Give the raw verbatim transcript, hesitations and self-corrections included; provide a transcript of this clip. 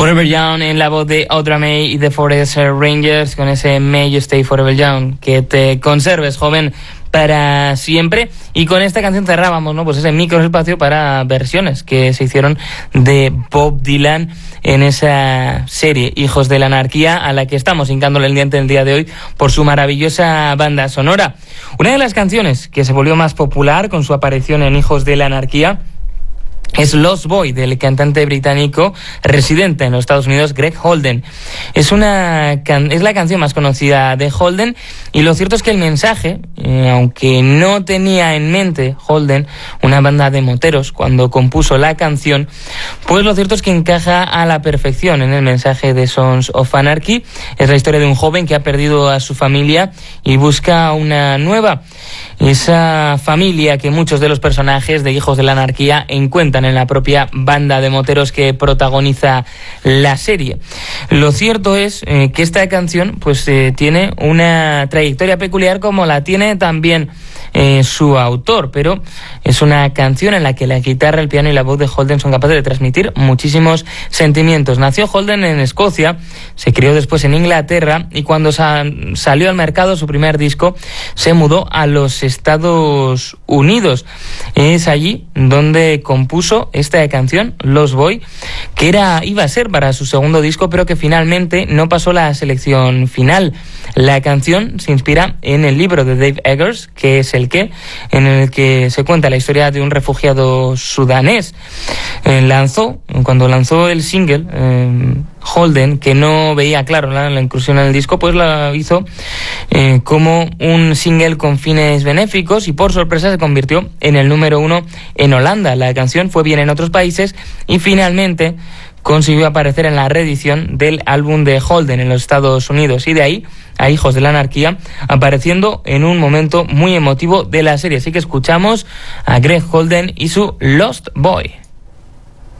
Forever Young en la voz de Audra May y The Forest Rangers con ese May You Stay Forever Young, que te conserves joven para siempre. Y con esta canción cerrábamos, ¿no? Pues ese microespacio para versiones que se hicieron de Bob Dylan en esa serie Hijos de la Anarquía, a la que estamos hincándole el diente el día de hoy por su maravillosa banda sonora. Una de las canciones que se volvió más popular con su aparición en Hijos de la Anarquía es Lost Boy, del cantante británico residente en los Estados Unidos, Greg Holden. Es una can- es la canción más conocida de Holden, y lo cierto es que el mensaje, eh, aunque no tenía en mente Holden una banda de moteros cuando compuso la canción, pues lo cierto es que encaja a la perfección en el mensaje de Sons of Anarchy. Es la historia de un joven que ha perdido a su familia y busca una nueva. Esa familia que muchos de los personajes de Hijos de la Anarquía encuentran en la propia banda de moteros que protagoniza la serie. Lo cierto es eh, que esta canción pues eh, tiene una trayectoria peculiar, como la tiene también eh, su autor, pero es una canción en la que la guitarra, el piano y la voz de Holden son capaces de transmitir muchísimos sentimientos. Nació Holden en Escocia, se crió después en Inglaterra, y cuando sa- salió al mercado su primer disco se mudó a los Estados Unidos. Es allí donde compuso esta canción, Lost Boy, que era iba a ser para su segundo disco, pero que finalmente no pasó la selección final. La canción se inspira en el libro de Dave Eggers, que es El Qué, en el que se cuenta la historia de un refugiado sudanés. Eh, lanzó, cuando lanzó el single, eh, Holden, que no veía claro la, la inclusión en el disco, pues la hizo eh, como un single con fines benéficos, y por sorpresa se convirtió en el número uno en Holanda. La canción fue bien en otros países y finalmente consiguió aparecer en la reedición del álbum de Holden en los Estados Unidos, y de ahí a Hijos de la Anarquía, apareciendo en un momento muy emotivo de la serie. Así que escuchamos a Greg Holden y su Lost Boy.